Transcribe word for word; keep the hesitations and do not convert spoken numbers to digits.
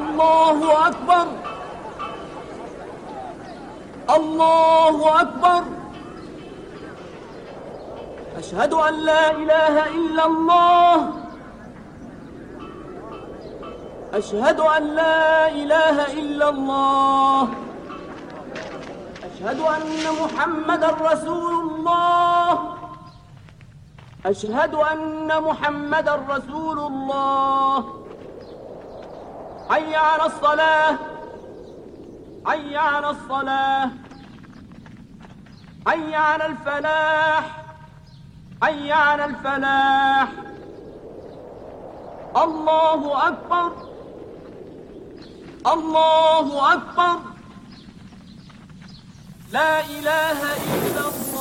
الله أكبر الله أكبر. أشهد أن لا إله إلا الله أشهد أن لا إله إلا الله. أشهد أن محمدا رسول الله أشهد أن محمدا رسول الله. حي على الصلاة حي على الصلاة حي على الفلاح حي على الفلاح. الله أكبر الله أكبر. لا إله إلا الله.